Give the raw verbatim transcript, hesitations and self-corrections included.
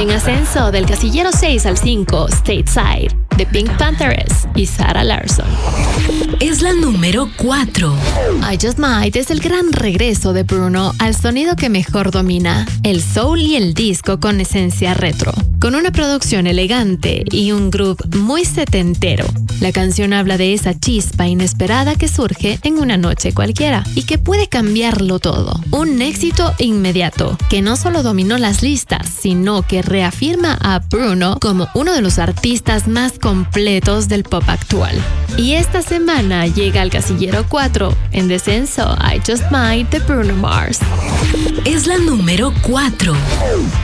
En ascenso del casillero seis al cinco, Stateside, de Pink Panthers y Sarah Larsson. Es la número cuatro. I Just Might es el gran regreso de Bruno al sonido que mejor domina, el soul y el disco con esencia retro. Con una producción elegante y un groove muy setentero, la canción habla de esa chispa inesperada que surge en una noche cualquiera y que puede cambiarlo todo. Un éxito inmediato que no solo dominó las listas, sino que reafirma a Bruno como uno de los artistas más completos del pop actual. Y esta semana llega al casillero cuatro, en descenso I Just Might de Bruno Mars. Es la número cuatro.